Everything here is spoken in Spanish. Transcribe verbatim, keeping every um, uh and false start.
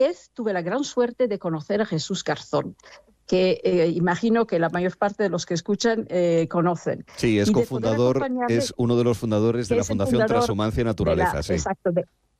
tuve la gran suerte de conocer a Jesús Garzón, que eh, imagino que la mayor parte de los que escuchan eh, conocen. Sí, es cofundador, es uno de los fundadores de la Fundación Transhumancia y Naturaleza. La, sí. Exacto, de,